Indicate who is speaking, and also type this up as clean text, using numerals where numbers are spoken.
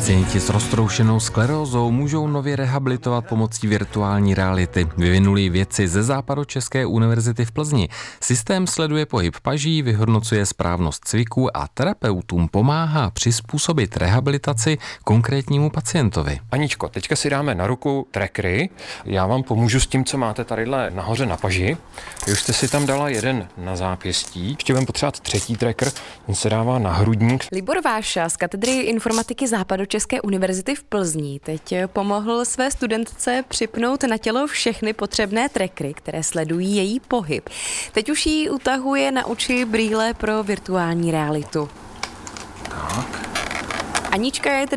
Speaker 1: Pacienti s roztroušenou sklerózou můžou nově rehabilitovat pomocí virtuální reality. Vyvinuli vědci ze Západočeské univerzity v Plzni. Systém sleduje pohyb paží, vyhodnocuje správnost cviků a terapeutům pomáhá přizpůsobit rehabilitaci konkrétnímu pacientovi.
Speaker 2: Aničko, teďka si dáme na ruku trackery. Já vám pomůžu s tím, co máte tadyhle nahoře na paži. Vy už jste si tam dala jeden na zápěstí. Ještě budeme potřebovat třetí tracker, ten se dává na hrudník.
Speaker 3: Libor Váša z katedry informatiky Západočeské univerzity v Plzni teď pomohl své studentce připnout na tělo všechny potřebné trackery, které sledují její pohyb. Teď už jí utahuje na oči brýle pro virtuální realitu.
Speaker 2: Tak.
Speaker 3: Anička je